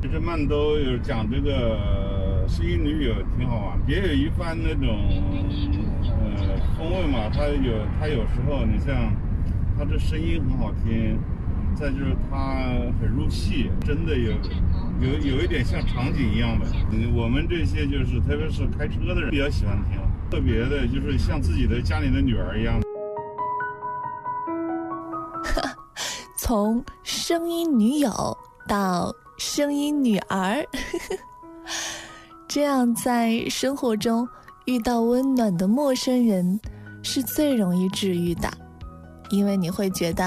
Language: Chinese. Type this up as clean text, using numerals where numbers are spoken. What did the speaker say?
实慢都有讲这个失忆女友挺好玩，别有一番那种风味嘛。他有时候你像他这声音很好听，再就是他很入戏，真的有一点像场景一样的。我们这些就是特别是开车的人比较喜欢听，特别的就是像自己的家里的女儿一样。 从声音女友到声音女儿这样在生活中遇到温暖的陌生人是最容易治愈的，因为你会觉得